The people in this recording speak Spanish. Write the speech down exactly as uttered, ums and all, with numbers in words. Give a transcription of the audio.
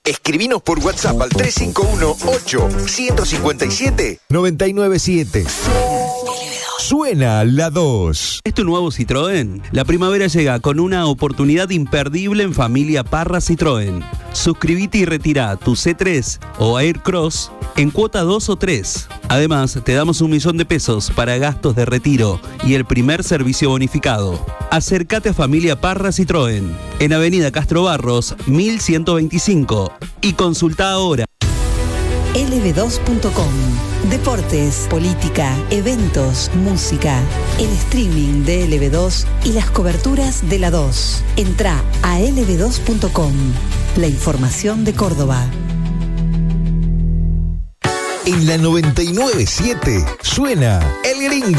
Escribinos por WhatsApp al tres cinco uno, ocho, uno cinco siete, nueve nueve siete. Suena la dos. ¿Es tu nuevo Citroën? La primavera llega con una oportunidad imperdible en familia Parra Citroën. Suscribite y retira tu C tres o Aircross en cuota dos o tres. Además, te damos un millón de pesos para gastos de retiro y el primer servicio bonificado. Acércate a familia Parra Citroën en Avenida Castro Barros, mil ciento veinticinco y consulta ahora. L B dos punto com. Deportes, política, eventos, música, el streaming de L B dos y las coberturas de la dos. Entrá a L B dos punto com. La información de Córdoba. En la noventa y nueve punto siete suena El Gringo.